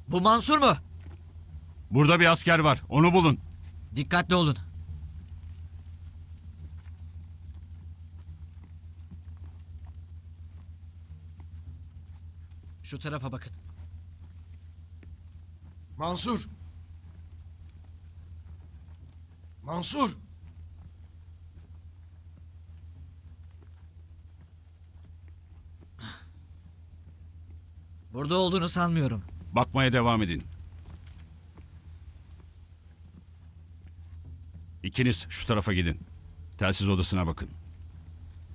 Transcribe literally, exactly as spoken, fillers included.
Bu Mansur mu? Burada bir asker var. Onu bulun. Dikkatli olun. Şu tarafa bakın. Mansur. Mansur. Burada olduğunu sanmıyorum. Bakmaya devam edin. İkiniz şu tarafa gidin. Telsiz odasına bakın.